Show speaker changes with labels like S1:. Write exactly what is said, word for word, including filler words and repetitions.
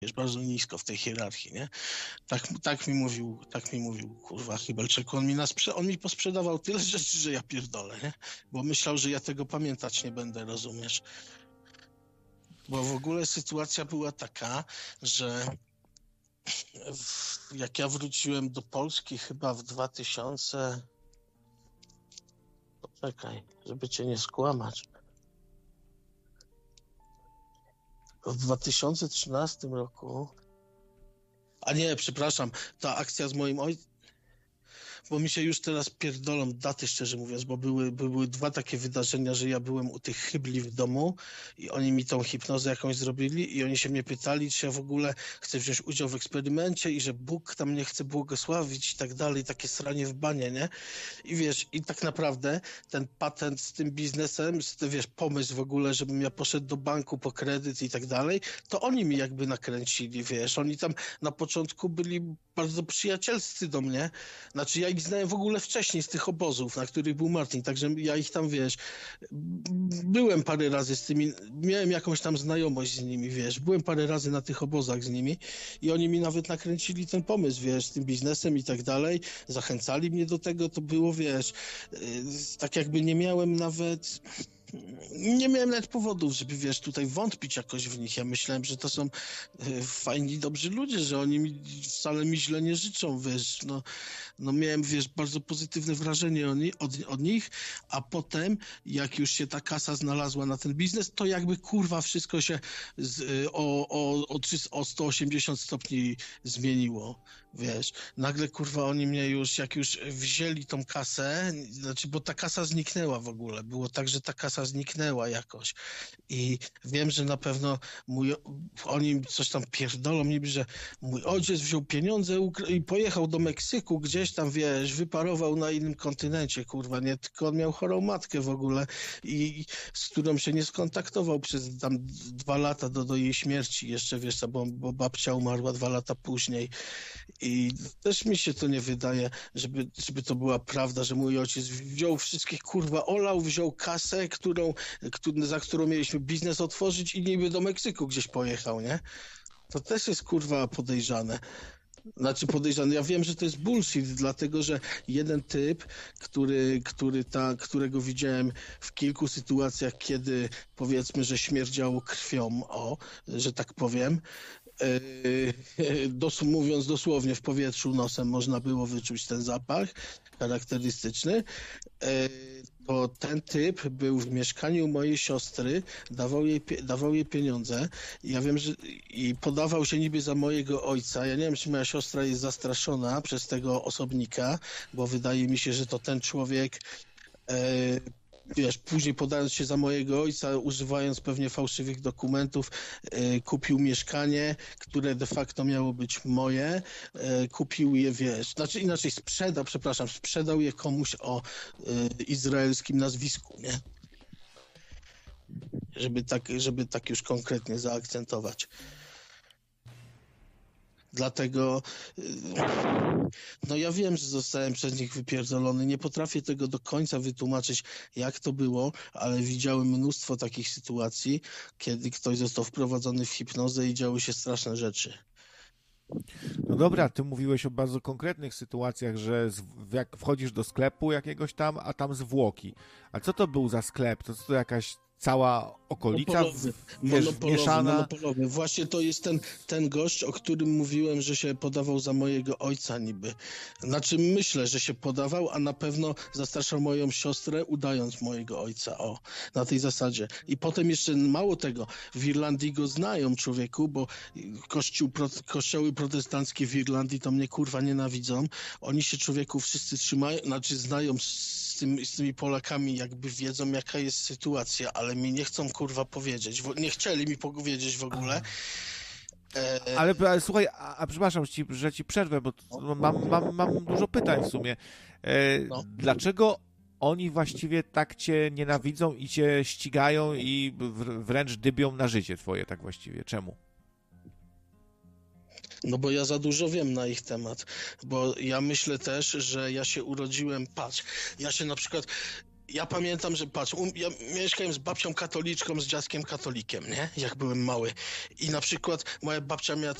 S1: wiesz, bardzo nisko w tej hierarchii, nie? Tak, tak mi mówił, tak mi mówił, kurwa, Chybelczek. On mi, nas, on mi posprzedawał tyle rzeczy, że ja pierdolę, nie? Bo myślał, że ja tego pamiętać nie będę, rozumiesz? Bo w ogóle sytuacja była taka, że w, jak ja wróciłem do Polski chyba w dwa tysiące... Poczekaj, żeby cię nie skłamać. W dwa tysiące trzynastym roku... A nie, przepraszam, ta akcja z moim ojcem... Bo mi się już teraz pierdolą daty, szczerze mówiąc, bo były, były dwa takie wydarzenia, że ja byłem u tych Chybli w domu i oni mi tą hipnozę jakąś zrobili i oni się mnie pytali, czy ja w ogóle chcę wziąć udział w eksperymencie i że Bóg tam mnie chce błogosławić i tak dalej, takie sranie w banie, nie? I wiesz, i tak naprawdę ten patent z tym biznesem, ten, wiesz, pomysł w ogóle, żebym ja poszedł do banku po kredyt i tak dalej, to oni mi jakby nakręcili, wiesz, oni tam na początku byli bardzo przyjacielscy do mnie, znaczy ja ich znałem w ogóle wcześniej z tych obozów, na których był Martin, także ja ich tam, wiesz, byłem parę razy z tymi, miałem jakąś tam znajomość z nimi, wiesz, byłem parę razy na tych obozach z nimi i oni mi nawet nakręcili ten pomysł, wiesz, z tym biznesem i tak dalej, zachęcali mnie do tego, to było, wiesz, tak jakby nie miałem nawet... Nie miałem nawet powodów, żeby, wiesz, tutaj wątpić jakoś w nich. Ja myślałem, że to są y, fajni, dobrzy ludzie, że oni mi wcale mi źle nie życzą, wiesz, no, no miałem, wiesz, bardzo pozytywne wrażenie od, od, od nich, a potem, jak już się ta kasa znalazła na ten biznes, to jakby, kurwa, wszystko się z, y, o, o, o, o sto osiemdziesiąt stopni zmieniło, wiesz. Nagle, kurwa, oni mnie już, jak już wzięli tą kasę, znaczy, bo ta kasa zniknęła w ogóle, było tak, że ta kasa zniknęła jakoś i wiem, że na pewno mój, oni coś tam pierdolą niby, że mój ojciec wziął pieniądze i pojechał do Meksyku gdzieś tam, wiesz, wyparował na innym kontynencie, kurwa, nie, tylko on miał chorą matkę w ogóle i z którą się nie skontaktował przez tam dwa lata do, do jej śmierci jeszcze, wiesz, bo, bo babcia umarła dwa lata później i też mi się to nie wydaje, żeby, żeby to była prawda, że mój ojciec wziął wszystkich, kurwa, olał, wziął kasę, którą, za którą mieliśmy biznes otworzyć i niby do Meksyku gdzieś pojechał, nie? To też jest, kurwa, podejrzane. Znaczy podejrzane, ja wiem, że to jest bullshit, dlatego, że jeden typ, który, który ta, którego widziałem w kilku sytuacjach, kiedy powiedzmy, że śmierdziało krwią, o, że tak powiem, Dos, mówiąc dosłownie, w powietrzu nosem można było wyczuć ten zapach charakterystyczny, to ten typ był w mieszkaniu mojej siostry, dawał jej, dawał jej pieniądze. Ja wiem, że i podawał się niby za mojego ojca. Ja nie wiem, czy moja siostra jest zastraszona przez tego osobnika, bo wydaje mi się, że to ten człowiek, wiesz, później podając się za mojego ojca, używając pewnie fałszywych dokumentów, e, kupił mieszkanie, które de facto miało być moje, e, kupił je, wiesz, znaczy inaczej sprzedał, przepraszam, sprzedał je komuś o e, izraelskim nazwisku, nie? Żeby tak, żeby tak już konkretnie zaakcentować. Dlatego no ja wiem, że zostałem przez nich wypierdolony. Nie potrafię tego do końca wytłumaczyć, jak to było, ale widziałem mnóstwo takich sytuacji, kiedy ktoś został wprowadzony w hipnozę i działy się straszne rzeczy.
S2: No dobra, ty mówiłeś o bardzo konkretnych sytuacjach, że z, jak wchodzisz do sklepu jakiegoś tam, a tam zwłoki. A co to był za sklep? To, to jakaś cała okolica
S1: monopolowy,
S2: wiesz,
S1: monopolowy,
S2: mieszana?
S1: monopolowy. Właśnie to jest ten, ten gość, o którym mówiłem, że się podawał za mojego ojca niby. Znaczy myślę, że się podawał, a na pewno zastraszał moją siostrę, udając mojego ojca. O, na tej zasadzie. I potem jeszcze mało tego, w Irlandii go znają, człowieku, bo kościół, pro, kościoły protestanckie w Irlandii to mnie kurwa nienawidzą. Oni się, człowieku, wszyscy trzymają, znaczy znają z, tym, z tymi Polakami, jakby wiedzą, jaka jest sytuacja, ale mi nie chcą, kurwa, powiedzieć. Nie chcieli mi powiedzieć w ogóle.
S2: E... Ale, ale słuchaj, a, a przepraszam, ci, że ci przerwę, bo mam, mam, mam dużo pytań w sumie. E, no. Dlaczego oni właściwie tak cię nienawidzą i cię ścigają i wręcz dybią na życie twoje, tak właściwie? Czemu?
S1: No bo ja za dużo wiem na ich temat, bo ja myślę też, że ja się urodziłem, patrz, ja się na przykład, ja pamiętam, że patrz, um, ja mieszkałem z babcią katoliczką, z dziadkiem katolikiem, nie? Jak byłem mały. I na przykład moja babcia miała